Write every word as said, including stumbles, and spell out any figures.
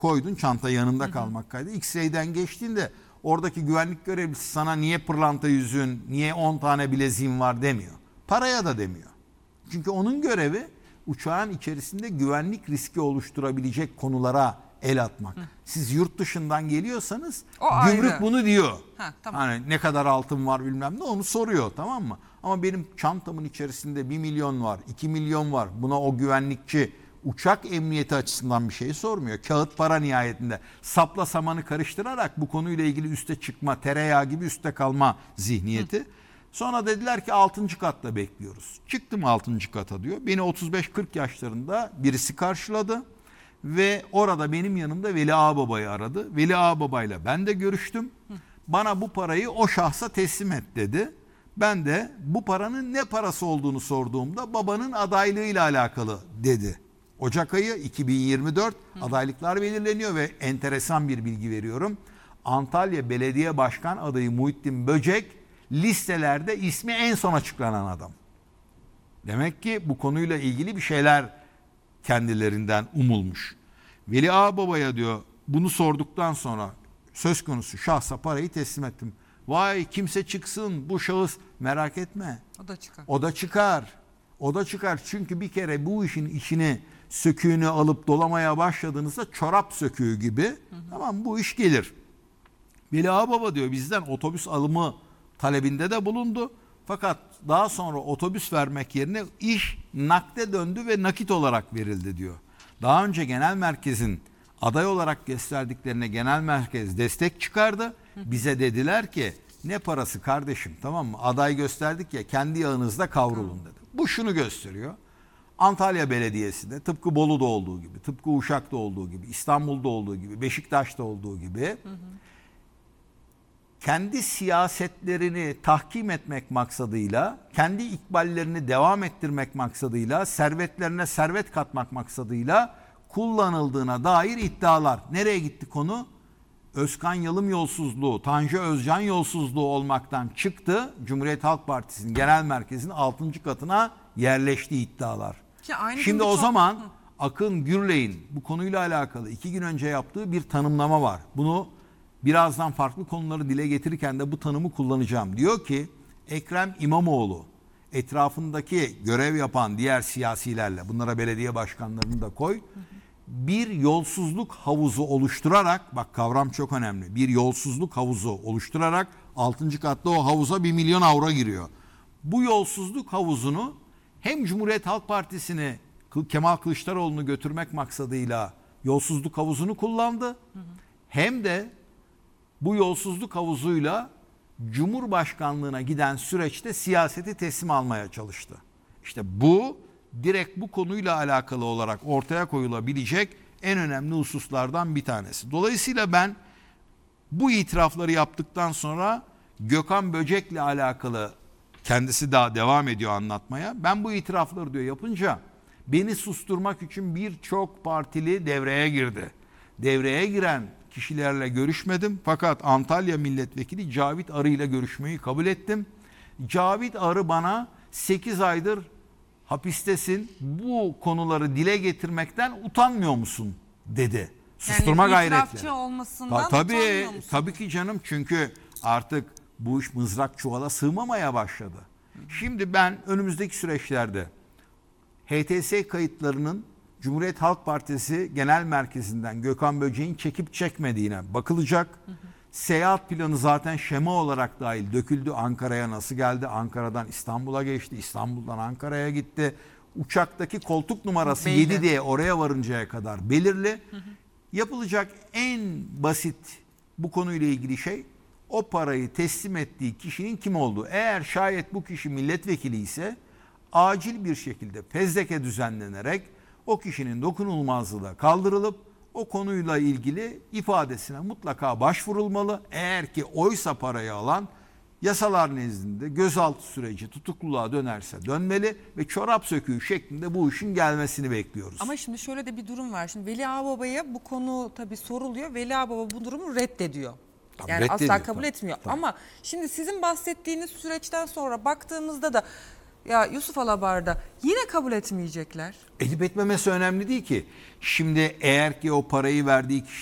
koydun, çanta yanında kalmak kaydı. X-ray'den geçtiğinde oradaki güvenlik görevlisi sana niye pırlanta yüzüğün, niye on tane bileziğin var demiyor. Paraya da demiyor. Çünkü onun görevi uçağın içerisinde güvenlik riski oluşturabilecek konulara el atmak. Hı. Siz yurt dışından geliyorsanız o gümrük ayrı. bunu diyor. Ha, tamam. Hani ne kadar altın var bilmem ne, onu soruyor, tamam mı? Ama benim çantamın içerisinde bir milyon var, iki milyon var. Buna o güvenlikçi uçak emniyeti açısından bir şey sormuyor. Kağıt para nihayetinde. Sapla samanı karıştırarak bu konuyla ilgili üste çıkma, tereyağı gibi üste kalma zihniyeti. Hı. Sonra dediler ki altıncı katta bekliyoruz. Çıktım altıncı kata diyor. Beni otuz beş kırk yaşlarında birisi karşıladı. Ve orada benim yanımda Veli Ağababa'yı aradı. Veli Ağababa'yla ben de görüştüm. Hı. Bana bu parayı o şahsa teslim et dedi. Ben de bu paranın ne parası olduğunu sorduğumda babanın adaylığıyla alakalı dedi. Ocak ayı iki bin yirmi dört Hı. adaylıklar belirleniyor ve enteresan bir bilgi veriyorum. Antalya Belediye Başkan adayı Muhittin Böcek listelerde ismi en son açıklanan adam. Demek ki bu konuyla ilgili bir şeyler kendilerinden umulmuş. Veli Ağababa'ya diyor bunu sorduktan sonra söz konusu şahsa parayı teslim ettim. Vay kimse çıksın, bu şahıs, merak etme. O da çıkar. O da çıkar. O da çıkar. Çünkü bir kere bu işin içini, söküğünü alıp dolamaya başladığınızda çorap söküğü gibi, hı hı. tamam, bu iş gelir. Veli Ağababa diyor bizden otobüs alımı talebinde de bulundu. Fakat daha sonra otobüs vermek yerine iş nakde döndü ve nakit olarak verildi diyor. Daha önce genel merkezin aday olarak gösterdiklerine genel merkez destek çıkardı. Bize dediler ki ne parası kardeşim, tamam mı? Aday gösterdik ya, kendi yağınızda kavrulun dedi. Bu şunu gösteriyor. Antalya Belediyesi'nde tıpkı Bolu'da olduğu gibi, tıpkı Uşak'ta olduğu gibi, İstanbul'da olduğu gibi, Beşiktaş'ta olduğu gibi hı hı. kendi siyasetlerini tahkim etmek maksadıyla, kendi ikballerini devam ettirmek maksadıyla, servetlerine servet katmak maksadıyla kullanıldığına dair iddialar. Nereye gitti konu? Özkan Yalım yolsuzluğu, Tanju Özcan yolsuzluğu olmaktan çıktı. Cumhuriyet Halk Partisi'nin genel merkezinin altıncı katına yerleşti iddialar. Ki aynı Şimdi o çok... zaman Akın Gürley'in bu konuyla alakalı iki gün önce yaptığı bir tanımlama var. Bunu birazdan farklı konuları dile getirirken de bu tanımı kullanacağım. Diyor ki Ekrem İmamoğlu etrafındaki görev yapan diğer siyasilerle, bunlara belediye başkanlarını da koy, bir yolsuzluk havuzu oluşturarak, bak kavram çok önemli, bir yolsuzluk havuzu oluşturarak altıncı katta o havuza bir milyon avro giriyor. Bu yolsuzluk havuzunu hem Cumhuriyet Halk Partisi'ni, Kemal Kılıçdaroğlu'nu götürmek maksadıyla yolsuzluk havuzunu kullandı. Hı hı. Hem de bu yolsuzluk havuzuyla Cumhurbaşkanlığına giden süreçte siyaseti teslim almaya çalıştı. İşte bu direkt bu konuyla alakalı olarak ortaya koyulabilecek en önemli hususlardan bir tanesi. Dolayısıyla ben bu itirafları yaptıktan sonra Gökhan Böcek'le alakalı, kendisi daha devam ediyor anlatmaya. Ben bu itirafları diyor yapınca beni susturmak için birçok partili devreye girdi. Devreye giren kişilerle görüşmedim. Fakat Antalya Milletvekili Cavit Arı ile görüşmeyi kabul ettim. Cavit Arı bana sekiz aydır hapistesin, bu konuları dile getirmekten utanmıyor musun dedi. Susturma yani gayretleri. Yani itirafçı olmasından Ta, tabii, utanmıyor musun? Tabii ki canım, çünkü artık bu iş mızrak çuvala sığmamaya başladı. Şimdi ben önümüzdeki süreçlerde H T S kayıtlarının Cumhuriyet Halk Partisi Genel Merkezi'nden Gökhan Böcek'in çekip çekmediğine bakılacak. Hı hı. Seyahat planı zaten şema olarak dahil döküldü. Ankara'ya nasıl geldi? Ankara'dan İstanbul'a geçti. İstanbul'dan Ankara'ya gitti. Uçaktaki koltuk numarası belli. yedi diye oraya varıncaya kadar belirli. Hı hı. Yapılacak en basit bu konuyla ilgili şey, o parayı teslim ettiği kişinin kim olduğu. Eğer şayet bu kişi milletvekili ise acil bir şekilde fezleke düzenlenerek o kişinin dokunulmazlığı kaldırılıp o konuyla ilgili ifadesine mutlaka başvurulmalı. Eğer ki oysa parayı alan yasalar nezdinde gözaltı süreci tutukluluğa dönerse dönmeli ve çorap söküğü şeklinde bu işin gelmesini bekliyoruz. Ama şimdi şöyle de bir durum var. Şimdi Veli Ağababa'ya bu konu tabii soruluyor. Veli Ağababa bu durumu reddediyor. Tabii yani reddediyor, asla kabul tabii, etmiyor. tabii. Ama şimdi sizin bahsettiğiniz süreçten sonra baktığımızda da ya Yusuf Alabar'da yine kabul etmeyecekler. Edip etmemesi önemli değil ki. Şimdi eğer ki o parayı verdiği kişi